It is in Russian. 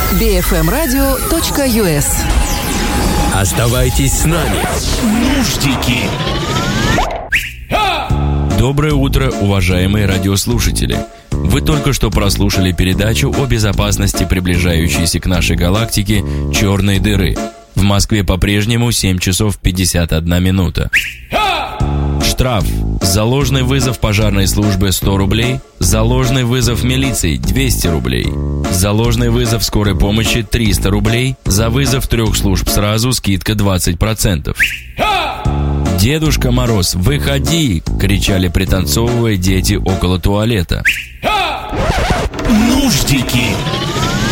bfmradio.us. Оставайтесь с нами. Нуждики. Доброе утро, уважаемые радиослушатели. Вы только что прослушали передачу о безопасности приближающейся к нашей галактике черной дыры. В Москве по-прежнему 7 часов 51 минута. Штраф. За ложный вызов пожарной службы 100 рублей. За ложный вызов милиции 200 рублей. За ложный вызов скорой помощи 300 рублей. За вызов 3 служб сразу скидка 20%. «Дедушка Мороз, выходи!» — кричали, пританцовывая, дети около туалета. Нуждики.